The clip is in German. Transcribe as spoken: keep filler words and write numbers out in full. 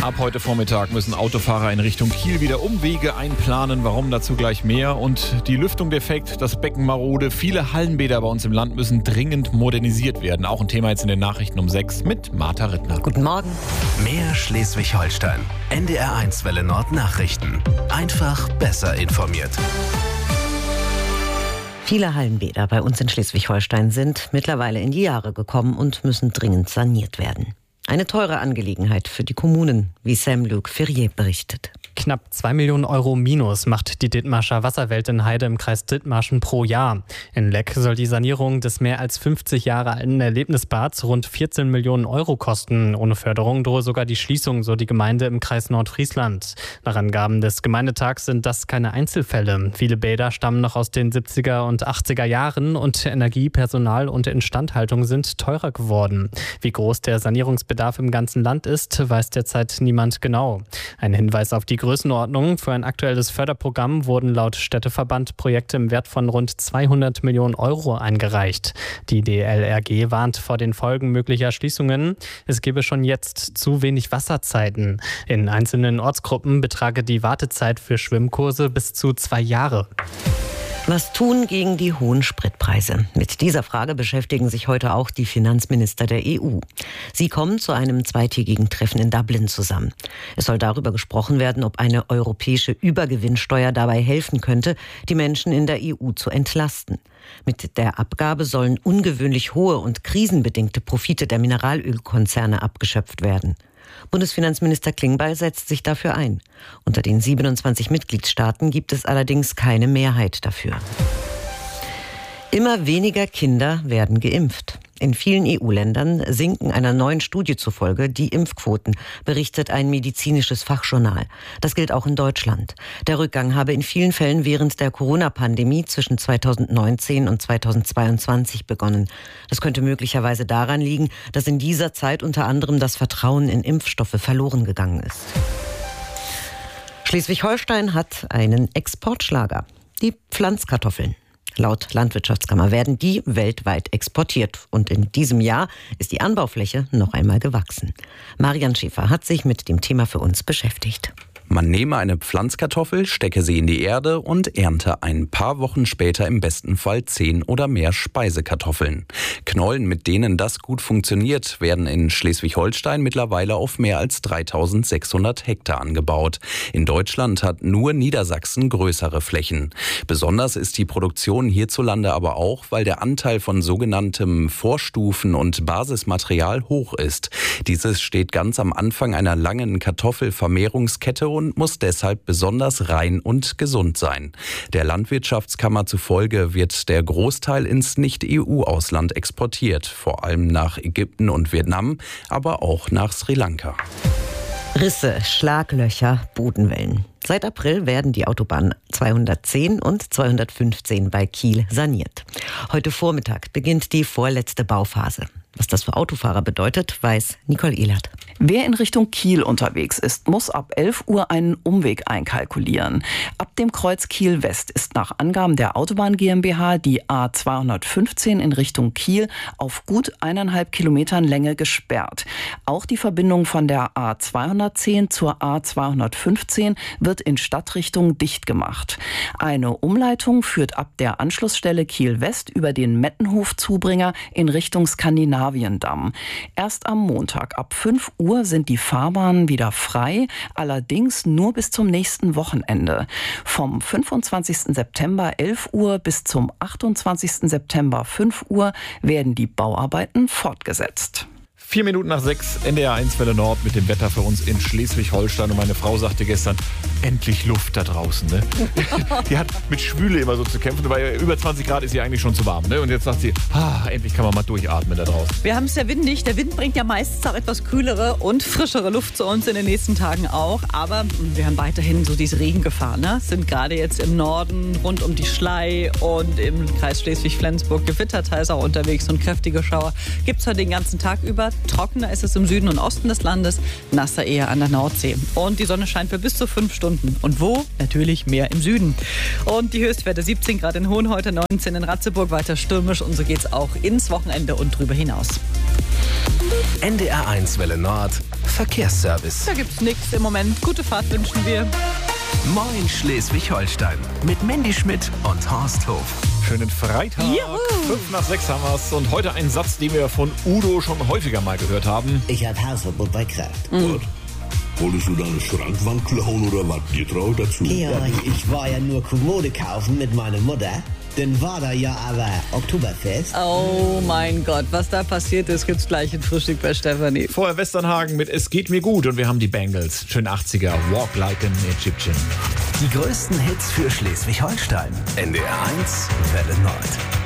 Ab heute Vormittag müssen Autofahrer in Richtung Kiel wieder Umwege einplanen. Warum, dazu gleich mehr. Und die Lüftung defekt, das Becken marode. Viele Hallenbäder bei uns im Land müssen dringend modernisiert werden. Auch ein Thema jetzt in den Nachrichten um sechs mit Martha Rittner. Guten Morgen. Mehr Schleswig-Holstein. N D R eins Welle Nord Nachrichten. Einfach besser informiert. Viele Hallenbäder bei uns in Schleswig-Holstein sind mittlerweile in die Jahre gekommen und müssen dringend saniert werden. Eine teure Angelegenheit für die Kommunen, wie Sam-Luc Ferrier berichtet. Knapp zwei Millionen Euro Minus macht die Dithmarscher Wasserwelt in Heide im Kreis Dithmarschen pro Jahr. In Leck soll die Sanierung des mehr als fünfzig Jahre alten Erlebnisbads rund vierzehn Millionen Euro kosten. Ohne Förderung drohe sogar die Schließung, so die Gemeinde im Kreis Nordfriesland. Nach Angaben des Gemeindetags sind das keine Einzelfälle. Viele Bäder stammen noch aus den siebziger und achtziger Jahren und Energie, Personal und Instandhaltung sind teurer geworden. Wie groß der Sanierungsbedarf im ganzen Land ist, weiß derzeit niemand genau. Ein Hinweis auf die Größenordnung: Für ein aktuelles Förderprogramm wurden laut Städteverband Projekte im Wert von rund zweihundert Millionen Euro eingereicht. Die D L R G warnt vor den Folgen möglicher Schließungen. Es gebe schon jetzt zu wenig Wasserzeiten. In einzelnen Ortsgruppen betrage die Wartezeit für Schwimmkurse bis zu zwei Jahre. Was tun gegen die hohen Spritpreise? Mit dieser Frage beschäftigen sich heute auch die Finanzminister der E U. Sie kommen zu einem zweitägigen Treffen in Dublin zusammen. Es soll darüber gesprochen werden, ob eine europäische Übergewinnsteuer dabei helfen könnte, die Menschen in der E U zu entlasten. Mit der Abgabe sollen ungewöhnlich hohe und krisenbedingte Profite der Mineralölkonzerne abgeschöpft werden. Bundesfinanzminister Klingbeil setzt sich dafür ein. Unter den siebenundzwanzig Mitgliedstaaten gibt es allerdings keine Mehrheit dafür. Immer weniger Kinder werden geimpft. In vielen E U-Ländern sinken einer neuen Studie zufolge die Impfquoten, berichtet ein medizinisches Fachjournal. Das gilt auch in Deutschland. Der Rückgang habe in vielen Fällen während der Corona-Pandemie zwischen zweitausendneunzehn und zweitausendzweiundzwanzig begonnen. Das könnte möglicherweise daran liegen, dass in dieser Zeit unter anderem das Vertrauen in Impfstoffe verloren gegangen ist. Schleswig-Holstein hat einen Exportschlager: die Pflanzkartoffeln. Laut Landwirtschaftskammer werden die weltweit exportiert. Und in diesem Jahr ist die Anbaufläche noch einmal gewachsen. Marian Schäfer hat sich mit dem Thema für uns beschäftigt. Man nehme eine Pflanzkartoffel, stecke sie in die Erde und ernte ein paar Wochen später im besten Fall zehn oder mehr Speisekartoffeln. Knollen, mit denen das gut funktioniert, werden in Schleswig-Holstein mittlerweile auf mehr als dreitausendsechshundert Hektar angebaut. In Deutschland hat nur Niedersachsen größere Flächen. Besonders ist die Produktion hierzulande aber auch, weil der Anteil von sogenanntem Vorstufen- und Basismaterial hoch ist. Dieses steht ganz am Anfang einer langen Kartoffelvermehrungskette und muss deshalb besonders rein und gesund sein. Der Landwirtschaftskammer zufolge wird der Großteil ins Nicht-E U-Ausland exportiert, vor allem nach Ägypten und Vietnam, aber auch nach Sri Lanka. Risse, Schlaglöcher, Bodenwellen. Seit April werden die Autobahnen zweihundertzehn und zweihundertfünfzehn bei Kiel saniert. Heute Vormittag beginnt die vorletzte Bauphase. Was das für Autofahrer bedeutet, weiß Nicole Ehlert. Wer in Richtung Kiel unterwegs ist, muss ab elf Uhr einen Umweg einkalkulieren. Ab dem Kreuz Kiel West ist nach Angaben der Autobahn GmbH die A zweihundertfünfzehn in Richtung Kiel auf gut eineinhalb Kilometern Länge gesperrt. Auch die Verbindung von der A zweihundertzehn zur A zweihundertfünfzehn wird in Stadtrichtung dicht gemacht. Eine Umleitung führt ab der Anschlussstelle Kiel West über den Mettenhof-Zubringer in Richtung Skandinavien. Erst am Montag ab fünf Uhr sind die Fahrbahnen wieder frei, allerdings nur bis zum nächsten Wochenende. Vom fünfundzwanzigsten September elf Uhr bis zum achtundzwanzigsten September fünf Uhr werden die Bauarbeiten fortgesetzt. Vier Minuten nach sechs, N D R eins Welle Nord mit dem Wetter für uns in Schleswig-Holstein. Und meine Frau sagte gestern, endlich Luft da draußen. Ne? Die hat mit Schwüle immer so zu kämpfen, weil über zwanzig Grad ist sie eigentlich schon zu warm. Ne? Und jetzt sagt sie, ah, endlich kann man mal durchatmen da draußen. Wir haben es ja windig. Der Wind bringt ja meistens auch etwas kühlere und frischere Luft zu uns in den nächsten Tagen auch. Aber wir haben weiterhin so diese Regengefahr. Ne? Sind gerade jetzt im Norden rund um die Schlei und im Kreis Schleswig-Flensburg Gewitter teils auch unterwegs und kräftige Schauer. Gibt es heute den ganzen Tag über. Trockener ist es im Süden und Osten des Landes, nasser eher an der Nordsee. Und die Sonne scheint für bis zu fünf Stunden. Und wo? Natürlich mehr im Süden. Und die Höchstwerte siebzehn Grad in Hohen, heute neunzehn in Ratzeburg, weiter stürmisch. Und so geht's auch ins Wochenende und drüber hinaus. N D R eins Welle Nord, Verkehrsservice. Da gibt's nichts im Moment. Gute Fahrt wünschen wir. Moin Schleswig-Holstein mit Mandy Schmidt und Horst Hof. Schönen Freitag. Juhu. Fünf nach sechs haben wir's. Und heute ein Satz, den wir von Udo schon häufiger mal gehört haben. Ich hab Hausverbot bei Kraft. Was? Wolltest du deine Schrankwand klauen oder was? Dir traut dazu? Ja, ich war ja nur Kommode kaufen mit meiner Mutter. Dann war da ja aber Oktoberfest. Oh mein Gott, was da passiert ist, gibt's gleich ein Frühstück bei Stefanie. Vorher Westernhagen mit Es geht mir gut. Und wir haben die Bangles. Schön achtziger. Walk like an Egyptian. Die größten Hits für Schleswig-Holstein. N D R eins Welle Nord.